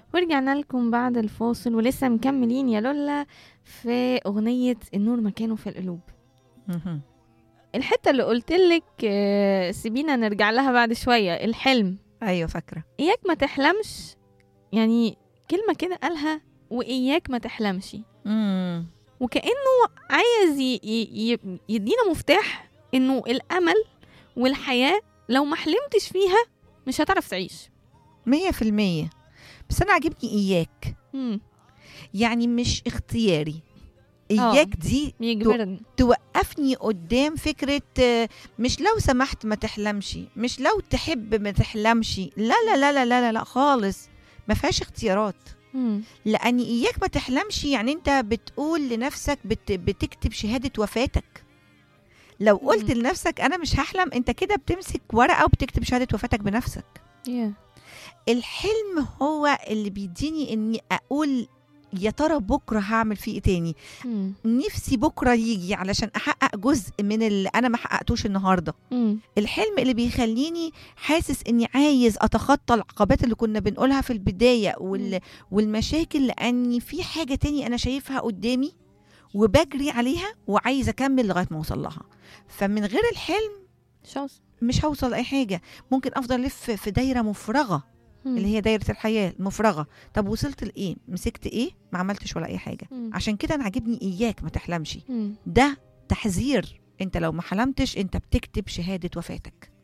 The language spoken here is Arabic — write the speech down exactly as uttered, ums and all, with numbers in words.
ورجعنا لكم بعد الفاصل ولسه مكملين يا لولا في أغنية النور مكانه في القلوب. مهم. الحتة اللي قلتلك آه، سيبينا نرجع لها بعد شوية. الحلم، ايوه فاكره. إياك ما تحلمش، يعني كلمة كده قالها، وإياك ما تحلمش، مم. وكأنه عايز ي- ي- ي- يدينا مفتاح إنه الأمل والحياة لو ما حلمتش فيها مش هتعرف تعيش. مية في المية. بس انا عاجبني اياك، مم. يعني مش اختياري. آه. اياك دي يجبرني. توقفني قدام فكرة آه، مش لو سمحت ما تحلمش، مش لو تحب ما تحلمش، لا لا لا لا لا, لا خالص. ما فيهاش اختيارات. مم. لأن إياك ما تحلمش يعني أنت بتقول لنفسك بت بتكتب شهادة وفاتك. لو قلت مم. لنفسك أنا مش هحلم، أنت كده بتمسك ورقة وبتكتب شهادة وفاتك بنفسك. Yeah. الحلم هو اللي بيديني إني أقول يا ترى بكرة هعمل فيه إيه تاني. مم. نفسي بكرة يجي علشان أحقق جزء من اللي أنا ما حققتوش النهاردة. مم. الحلم اللي بيخليني حاسس اني عايز اتخطى العقبات اللي كنا بنقولها في البداية وال... مم. والمشاكل، لاني في حاجة تاني انا شايفها قدامي وبجري عليها وعايزة اكمل لغاية ما اوصل لها. فمن غير الحلم شوز. مش هوصل لاي حاجة. ممكن افضل الف في دايرة مفرغة مم. اللي هي دايرة الحياة المفرغة. طب وصلت لايه؟ مسكت ايه؟ ما عملتش ولا اي حاجة. مم. عشان كده انا عاجبني اياك ما تحلمش. مم. ده تحذير، انت لو ما حلمتش انت بتكتب شهادة وفاتك.